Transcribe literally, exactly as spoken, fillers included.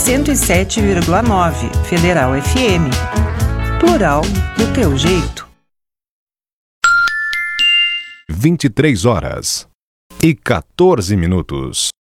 cento e sete vírgula nove Federal F M. Plural do teu jeito. vinte e três horas e quatorze minutos.